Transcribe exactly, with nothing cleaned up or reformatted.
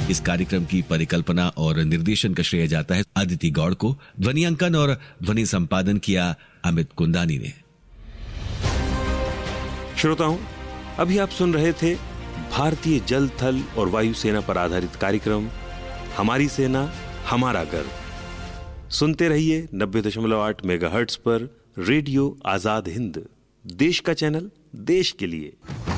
इस कार्यक्रम की परिकल्पना और निर्देशन का श्रेय जाता है अदिति गौड़ को। ध्वनि अंकन और ध्वनि संपादन किया अमित कुंदानी ने। श्रोताओं, अभी आप सुन रहे थे भारतीय जल, थल और वायु सेना पर आधारित कार्यक्रम हमारी सेना हमारा गर्व। सुनते रहिए नब्बे दशमलव आठ मेगाहर्ट्ज पर रेडियो आजाद हिंद, देश का चैनल, देश के लिए।